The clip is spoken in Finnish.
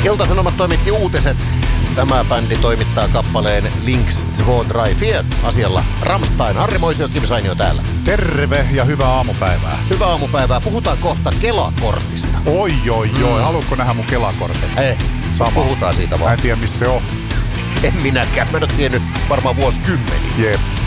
Ilta-Sanomat toimitti uutiset. Tämä bändi toimittaa kappaleen Links 2, 3, 4 asialla Rammstein. Harri Moisio, Kim Sainio täällä. Terve ja hyvää aamupäivää. Hyvää aamupäivää. Puhutaan kohta Kela-kortista. Oi. Haluatko nähdä mun Kela-kortin? Puhutaan siitä vaan. Mä en tiedä, missä se on. En minäkään. Mä en ole tiennyt varmaan vuosikymmeniä. Jep.